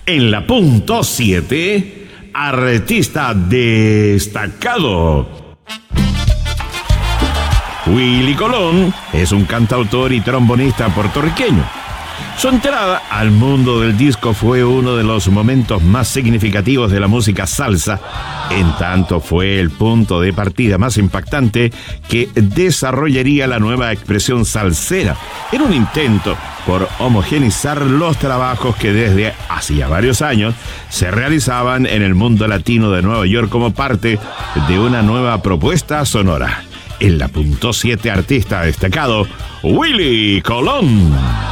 En la punto 7, artista destacado. Willy Colón es un cantautor y trombonista puertorriqueño. Su entrada al mundo del disco fue uno de los momentos más significativos de la música salsa, en tanto fue el punto de partida más impactante que desarrollaría la nueva expresión salsera en un intento por homogeneizar los trabajos que desde hacía varios años se realizaban en el mundo latino de Nueva York como parte de una nueva propuesta sonora. En la punto 7, artista destacado, Willy Colón.